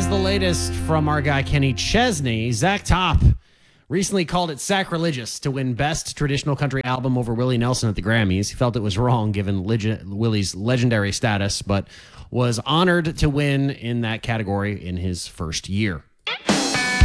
is the latest from our guy Kenny Chesney. Zach Top recently called it sacrilegious to win Best Traditional Country Album over Willie Nelson at the Grammys. He felt it was wrong given Willie's legendary status, but was honored to win in that category in his first year.